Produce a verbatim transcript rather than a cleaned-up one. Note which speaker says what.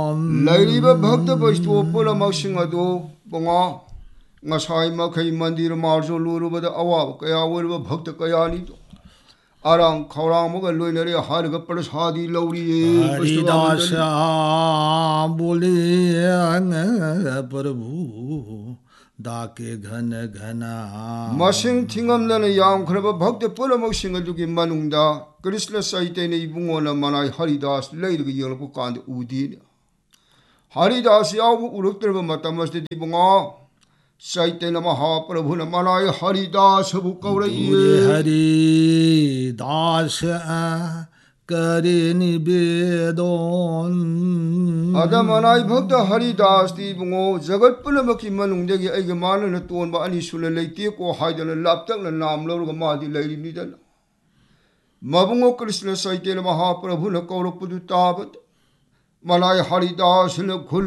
Speaker 1: Lairiba Bhakta Vaishto Pulamak Singado Bonga Ngasai Makai Mandir Marjo Lurubada Awa Kaya Wilba Bhakta Kayani Arang Kauramuga Luinari Harga Prasadi Lori
Speaker 2: Haridasa Boli Prabhu Dake Ghana Ghana
Speaker 1: Masing Tingam Lana Yam Kraba Bhakta Pulamak Singaduki Manunda Krishna Saitani Bungona Manai Haridas Lady Yelpukand Udin Haridas Yavu Uruktrava Matamas de Bunga Saitana Mahaprabhuna Manai Haridas Bukaura
Speaker 2: Hari Dasa Karini Bedon
Speaker 1: Adamanai Bhakta Haridas Di Bungo Zagat Pulamaki Manundegi Egaman and Ton Bani Sula Lake or Haidan and Laptang and Nam Logamadi Lady Nidan Mabungo Krishna Saitana Mahaprabhuna Kaurapudu Tabat Malay Haridas and Kul